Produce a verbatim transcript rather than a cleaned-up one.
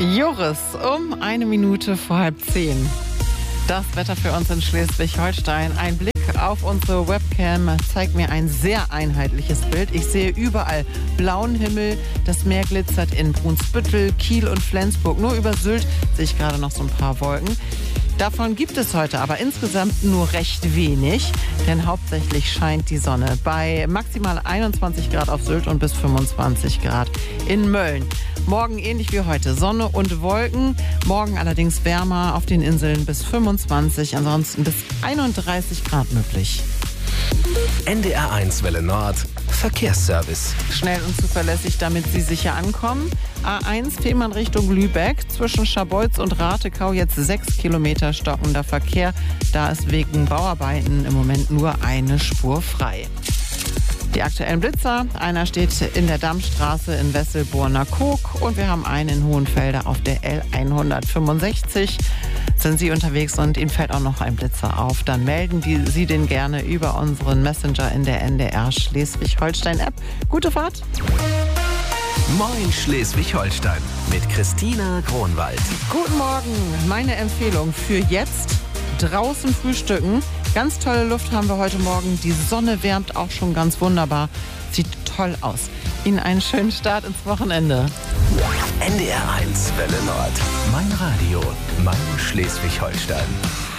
Joris, um eine Minute vor halb zehn. Das Wetter für uns in Schleswig-Holstein. Ein Blick auf unsere Webcam zeigt mir ein sehr einheitliches Bild. Ich sehe überall blauen Himmel. Das Meer glitzert in Brunsbüttel, Kiel und Flensburg. Nur über Sylt sehe ich gerade noch so ein paar Wolken. Davon gibt es heute aber insgesamt nur recht wenig, denn hauptsächlich scheint die Sonne bei maximal einundzwanzig Grad auf Sylt und bis fünfundzwanzig Grad in Mölln. Morgen ähnlich wie heute, Sonne und Wolken, morgen allerdings wärmer auf den Inseln bis fünfundzwanzig, ansonsten bis einunddreißig Grad möglich. N D R eins Welle Nord, Verkehrsservice. Schnell und zuverlässig, damit Sie sicher ankommen. A eins Fehmarn Richtung Lübeck, zwischen Scharbeutz und Ratekau jetzt sechs Kilometer stockender Verkehr. Da ist wegen Bauarbeiten im Moment nur eine Spur frei. Die aktuellen Blitzer, einer steht in der Dammstraße in Wesselburner-Koog und wir haben einen in Hohenfelder auf der L hundertfünfundsechzig. Sind Sie unterwegs und Ihnen fällt auch noch ein Blitzer auf, dann melden Sie den gerne über unseren Messenger in der N D R Schleswig-Holstein-App. Gute Fahrt! Moin Schleswig-Holstein mit Christina Kronwald. Guten Morgen, meine Empfehlung für jetzt: draußen frühstücken. Ganz tolle Luft haben wir heute Morgen. Die Sonne wärmt auch schon ganz wunderbar. Sieht toll aus. Ihnen einen schönen Start ins Wochenende. N D R eins Welle Nord. Mein Radio, mein Schleswig-Holstein.